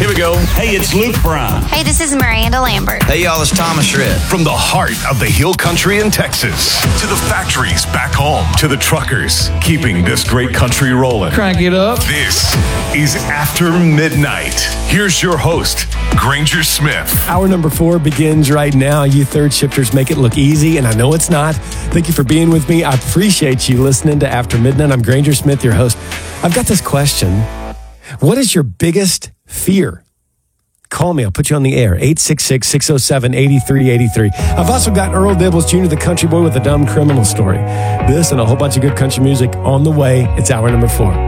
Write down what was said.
Here we go. Hey, it's Luke Brown. Hey, this is Miranda Lambert. Hey, y'all, it's Thomas Shred. From the heart of the Hill Country in Texas to the factories back home to the truckers keeping this great country rolling. Crank it up. This is After Midnight. Here's your host, Granger Smith. Hour number 4 begins right now. You third shifters make it look easy, and I know it's not. Thank you for being with me. I appreciate you listening to After Midnight. I'm Granger Smith, your host. I've got this question. What is your biggest fear? Call me. I'll put you on the air. 866-607-8383. I've also got Earl Dibbles Jr., the country boy with a dumb criminal story. This and a whole bunch of good country music on the way. It's hour number 4.